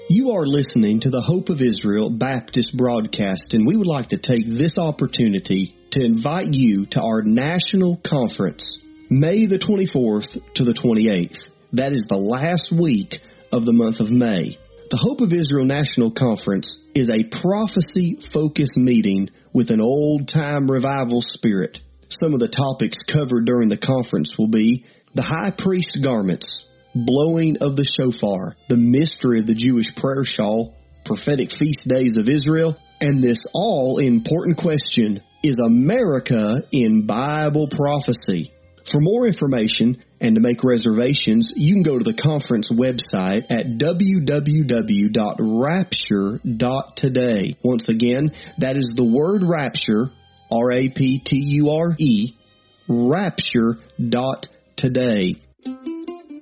You are listening to the Hope of Israel Baptist broadcast, and we would like to take this opportunity to invite you to our national conference, May the 24th to the 28th. That is the last week of the month of May. The Hope of Israel National Conference is a prophecy-focused meeting with an old-time revival spirit. Some of the topics covered during the conference will be the high priest's garments, blowing of the shofar, the mystery of the Jewish prayer shawl, prophetic feast days of Israel, and this all-important question, is America in Bible prophecy? For more information and to make reservations, you can go to the conference website at www.rapture.today. Once again, that is the word rapture, R-A-P-T-U-R-E, rapture.today.